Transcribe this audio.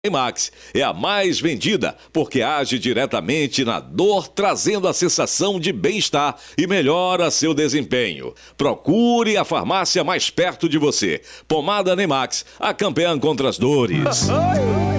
Nemax é a mais vendida porque age diretamente na dor, trazendo a sensação de bem-estar e melhora seu desempenho. Procure a farmácia mais perto de você. Pomada Nemax, a campeã contra as dores.